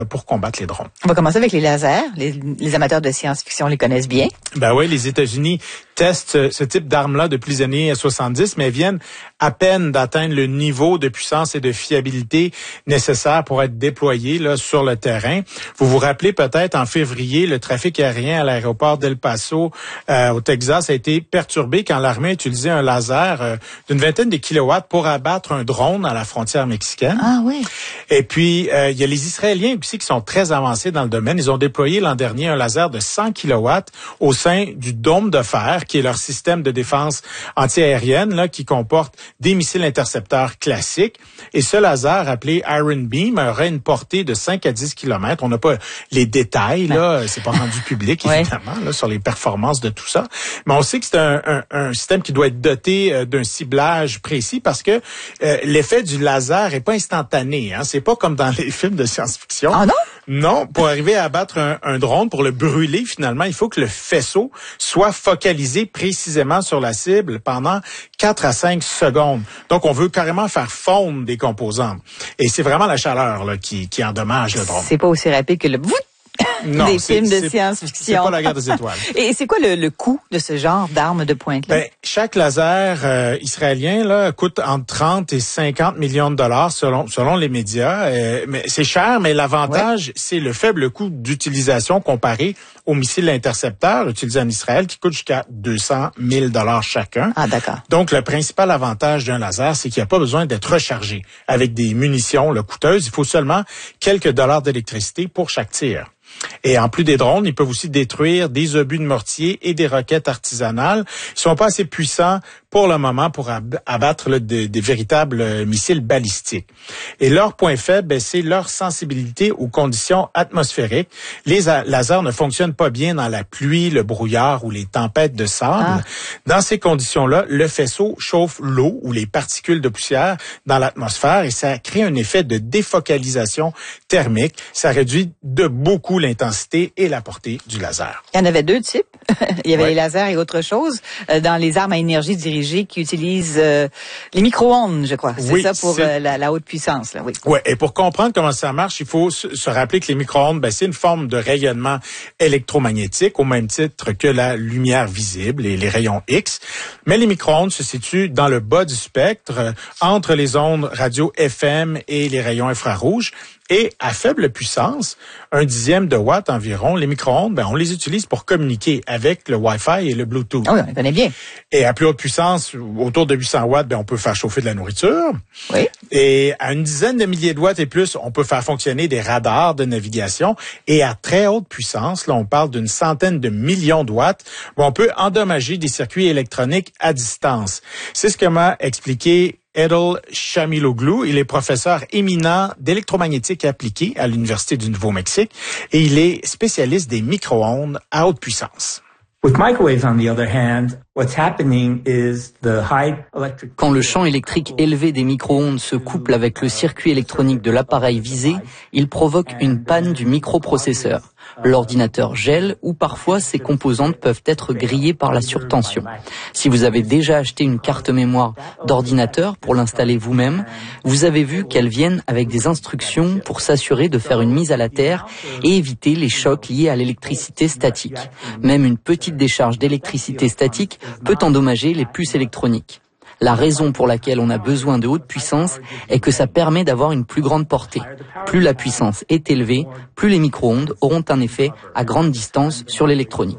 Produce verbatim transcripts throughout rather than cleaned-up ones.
pour combattre les drones. On va commencer avec les lasers. Les, les amateurs de science-fiction les connaissent bien. Ben oui, les États-Unis testent ce type d'armes-là depuis les années soixante-dix, mais viennent à peine d'atteindre le niveau de puissance et de fiabilité nécessaire pour être déployés là sur le terrain. Vous vous rappelez peut-être en février, le trafic aérien à l'aéroport d'El Paso euh, au Texas a été perturbé quand l'armée a utilisé un laser euh, d'une vingtaine de kilowatts pour abattre un drone à la frontière mexicaine. Ah oui. Et puis euh, il y a les Israéliens aussi qui sont très avancés dans le domaine. Ils ont déployé l'an dernier un laser de cent kilowatts au sein du dôme de fer, qui est leur système de défense antiaérienne, là, qui comporte des missiles intercepteurs classiques. Et ce laser, appelé Iron Beam, aurait une portée de cinq à dix kilomètres. On n'a pas les détails, là, c'est pas rendu public, évidemment, ouais. là, sur les performances de tout ça. Mais on sait que c'est un, un, un système qui doit être doté euh, d'un ciblage précis parce que euh, l'effet du laser est pas instantané. Hein. C'est pas comme dans les films de science-fiction. Ah non? Non, pour arriver à abattre un, un drone, pour le brûler, finalement, il faut que le faisceau soit focalisé précisément sur la cible pendant quatre à cinq secondes. Donc, on veut carrément faire fondre des composants. Et c'est vraiment la chaleur là, qui, qui endommage le drone. C'est pas aussi rapide que le... Non, des c'est, films de c'est, science-fiction. C'est pas la guerre des étoiles. Et c'est quoi le, le coût de ce genre d'arme de pointe-là? Ben, chaque laser euh, israélien là coûte entre trente et cinquante millions de dollars selon selon les médias. Euh, mais c'est cher, mais l'avantage, ouais. c'est le faible coût d'utilisation comparé aux missiles intercepteurs utilisés en Israël qui coûtent jusqu'à deux cent mille dollars chacun. Ah, d'accord. Donc, le principal avantage d'un laser, c'est qu'il n'y a pas besoin d'être rechargé avec des munitions là, coûteuses. Il faut seulement quelques dollars d'électricité pour chaque tir. Et en plus des drones, ils peuvent aussi détruire des obus de mortier et des roquettes artisanales. Ils sont pas assez puissants pour le moment pour abattre là, des, des véritables missiles balistiques. Et leur point faible, ben, c'est leur sensibilité aux conditions atmosphériques. Les a- lasers ne fonctionnent pas bien dans la pluie, le brouillard ou les tempêtes de sable. Ah. Dans ces conditions-là, le faisceau chauffe l'eau ou les particules de poussière dans l'atmosphère et ça crée un effet de défocalisation thermique. Ça réduit de beaucoup l'intensité et la portée du laser. Il y en avait deux types. Il y avait ouais. les lasers et autre chose. Euh, dans les armes à énergie dirigée qui utilisent euh, les micro-ondes, je crois. C'est oui, ça pour c'est... Euh, la, la haute puissance, là, oui. Oui, et pour comprendre comment ça marche, il faut se rappeler que les micro-ondes, ben, c'est une forme de rayonnement électromagnétique au même titre que la lumière visible et les rayons X. Mais les micro-ondes se situent dans le bas du spectre, euh, entre les ondes radio F M et les rayons infrarouges. Et à faible puissance, un dixième de watt environ, les micro-ondes, ben, on les utilise pour communiquer avec le Wi-Fi et le Bluetooth. Ah oui, on connaît bien. Et à plus haute puissance, autour de huit cents watts, ben, on peut faire chauffer de la nourriture. Oui. Et à une dizaine de milliers de watts et plus, on peut faire fonctionner des radars de navigation. Et à très haute puissance, là, on parle d'une centaine de millions de watts, où on peut endommager des circuits électroniques à distance. C'est ce que m'a expliqué Edel Chamiloglu. Il est professeur éminent d'électromagnétique appliquée à l'Université du Nouveau-Mexique et il est spécialiste des micro-ondes à haute puissance. With microwaves, on the other hand, what's happening is the high electric... Quand le champ électrique élevé des micro-ondes se couple avec le circuit électronique de l'appareil visé, il provoque une panne du microprocesseur. L'ordinateur gèle ou parfois ses composantes peuvent être grillées par la surtension. Si vous avez déjà acheté une carte mémoire d'ordinateur pour l'installer vous-même, vous avez vu qu'elles viennent avec des instructions pour s'assurer de faire une mise à la terre et éviter les chocs liés à l'électricité statique. Même une petite décharge d'électricité statique peut endommager les puces électroniques. La raison pour laquelle on a besoin de haute puissance est que ça permet d'avoir une plus grande portée. Plus la puissance est élevée, plus les micro-ondes auront un effet à grande distance sur l'électronique.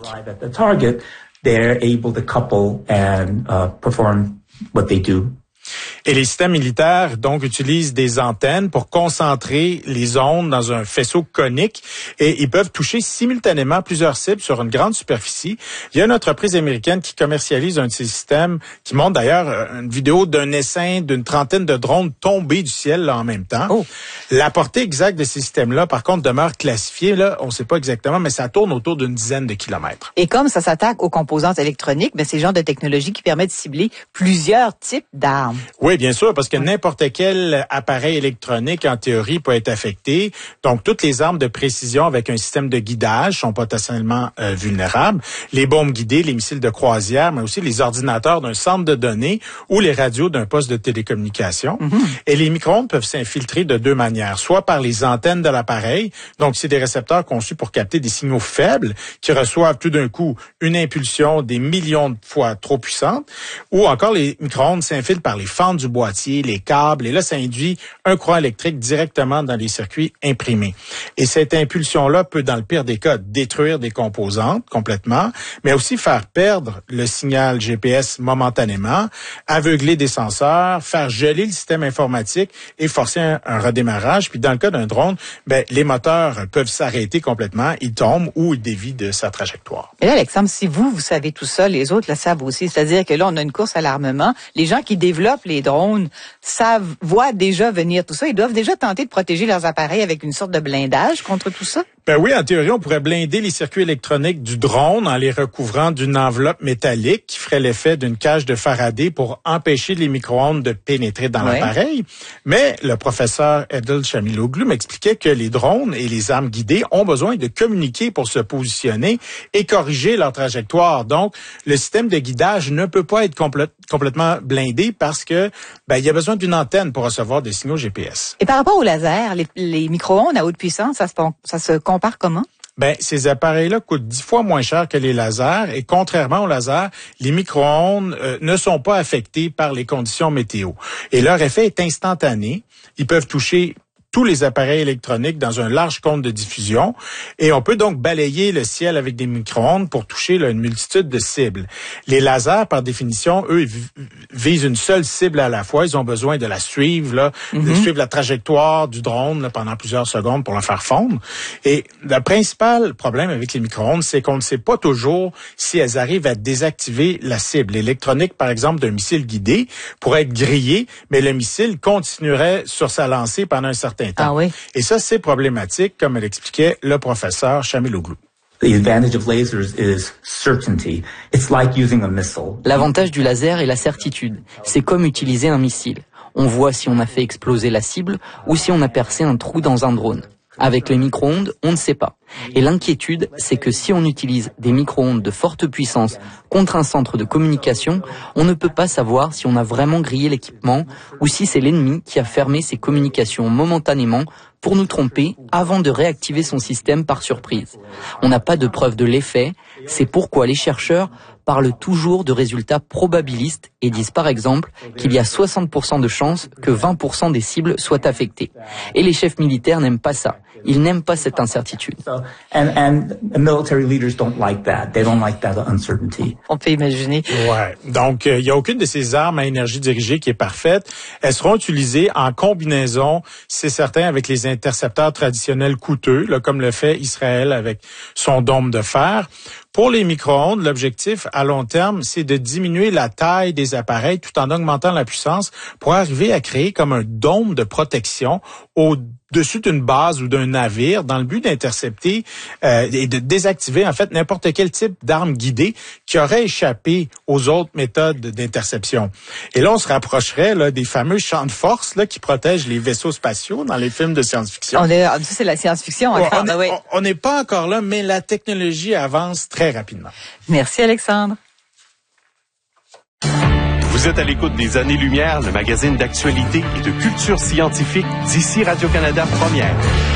Et les systèmes militaires, donc, utilisent des antennes pour concentrer les ondes dans un faisceau conique et ils peuvent toucher simultanément plusieurs cibles sur une grande superficie. Il y a une entreprise américaine qui commercialise un de ces systèmes qui montre d'ailleurs une vidéo d'un essaim d'une trentaine de drones tombés du ciel là, en même temps. Oh. La portée exacte de ces systèmes-là, par contre, demeure classifiée. Là, on ne sait pas exactement, mais ça tourne autour d'une dizaine de kilomètres. Et comme ça s'attaque aux composantes électroniques, ben, c'est le genre de technologie qui permet de cibler plusieurs types d'armes. Oui, bien sûr, parce que n'importe quel appareil électronique, en théorie, peut être affecté. Donc, toutes les armes de précision avec un système de guidage sont potentiellement euh, vulnérables. Les bombes guidées, les missiles de croisière, mais aussi les ordinateurs d'un centre de données ou les radios d'un poste de télécommunication. Mm-hmm. Et les micro-ondes peuvent s'infiltrer de deux manières, soit par les antennes de l'appareil. Donc, c'est des récepteurs conçus pour capter des signaux faibles qui reçoivent tout d'un coup une impulsion des millions de fois trop puissante, ou encore les micro-ondes s'infiltrent par les fentes du boîtier, les câbles, et là, ça induit un courant électrique directement dans les circuits imprimés. Et cette impulsion-là peut, dans le pire des cas, détruire des composantes complètement, mais aussi faire perdre le signal G P S momentanément, aveugler des senseurs, faire geler le système informatique et forcer un, un redémarrage. Puis dans le cas d'un drone, ben, les moteurs peuvent s'arrêter complètement, ils tombent ou ils dévient de sa trajectoire. Et là, Alexandre, si vous, vous savez tout ça, les autres le savent aussi. C'est-à-dire que là, on a une course à l'armement. Les gens qui développent les drones savent, voient déjà venir tout ça. Ils doivent déjà tenter de protéger leurs appareils avec une sorte de blindage contre tout ça. Ben oui, en théorie, on pourrait blinder les circuits électroniques du drone en les recouvrant d'une enveloppe métallique qui ferait l'effet d'une cage de Faraday pour empêcher les micro-ondes de pénétrer dans ouais. l'appareil. Mais le professeur Edel Chamiloglu m'expliquait que les drones et les armes guidées ont besoin de communiquer pour se positionner et corriger leur trajectoire. Donc, le système de guidage ne peut pas être complè- complètement blindé parce que ben, il y a besoin d'une antenne pour recevoir des signaux G P S. Et par rapport au laser, les, les micro-ondes à haute puissance, ça se, ça se compare comment? Ben, ces appareils-là coûtent dix fois moins cher que les lasers et contrairement aux lasers, les micro-ondes euh, ne sont pas affectés par les conditions météo. Et leur effet est instantané. Ils peuvent toucher tous les appareils électroniques dans un large cône de diffusion et on peut donc balayer le ciel avec des micro-ondes pour toucher là, une multitude de cibles. Les lasers, par définition, eux, visent une seule cible à la fois. Ils ont besoin de la suivre, là, mm-hmm. de suivre la trajectoire du drone là, pendant plusieurs secondes pour la faire fondre. Et le principal problème avec les micro-ondes, c'est qu'on ne sait pas toujours si elles arrivent à désactiver la cible. L'électronique, par exemple, d'un missile guidé pourrait être grillée, mais le missile continuerait sur sa lancée pendant un certain temps. Ah oui. Et ça, c'est problématique, comme l'expliquait le professeur Chamiloglu. L'avantage du laser est la certitude. C'est comme utiliser un missile. On voit si on a fait exploser la cible ou si on a percé un trou dans un drone. Avec les micro-ondes, on ne sait pas. Et l'inquiétude, c'est que si on utilise des micro-ondes de forte puissance contre un centre de communication, on ne peut pas savoir si on a vraiment grillé l'équipement ou si c'est l'ennemi qui a fermé ses communications momentanément pour nous tromper avant de réactiver son système par surprise. On n'a pas de preuve de l'effet, c'est pourquoi les chercheurs parlent toujours de résultats probabilistes et disent par exemple qu'il y a soixante pour cent de chances que vingt pour cent des cibles soient affectées. Et les chefs militaires n'aiment pas ça. Ils n'aiment pas cette incertitude. On peut imaginer. Ouais. Donc, il euh, n'y a aucune de ces armes à énergie dirigée qui est parfaite. Elles seront utilisées en combinaison, c'est certain, avec les intercepteurs traditionnels coûteux, là, comme le fait Israël avec son dôme de fer. Pour les micro-ondes, l'objectif à long terme, c'est de diminuer la taille des appareils tout en augmentant la puissance pour arriver à créer comme un dôme de protection au-dessus d'une base ou d'un navire dans le but d'intercepter euh, et de désactiver en fait n'importe quel type d'arme guidée qui aurait échappé aux autres méthodes d'interception. Et là, on se rapprocherait là, des fameux champs de force là, qui protègent les vaisseaux spatiaux dans les films de science-fiction. On est, ça, c'est la science-fiction. Ouais, on n'est pas encore là, mais la technologie avance très rapidement. Merci Alexandre. Vous êtes à l'écoute des Années-Lumière, le magazine d'actualité et de culture scientifique d'ici Radio-Canada Première.